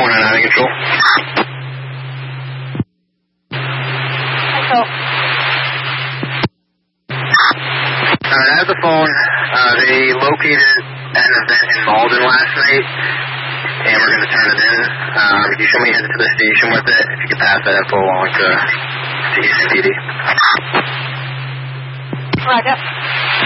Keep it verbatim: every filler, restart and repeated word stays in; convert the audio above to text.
one nine nine control. Control. Uh, I have the phone. Uh, they located an event in Malden last night, and we're going to turn it in. Um, you show me headed to the station with it. If you could pass that info along to, to Houston P D. Roger.